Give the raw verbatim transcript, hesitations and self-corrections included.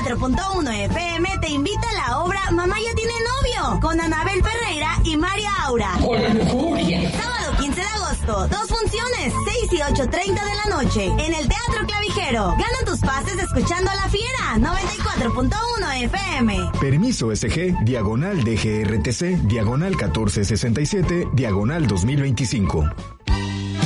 cuatro punto uno F M te invita a la obra Mamá ya tiene novio, con Anabel Ferreira y María Aura. ¡Con furia! Sábado quince de agosto, dos funciones, seis y ocho treinta de la noche, en el Teatro Clavijero. Gana tus pases escuchando a La Fiera, noventa y cuatro punto uno F M. Permiso S G, diagonal D G R T C, diagonal catorce sesenta y siete, diagonal dos mil veinticinco.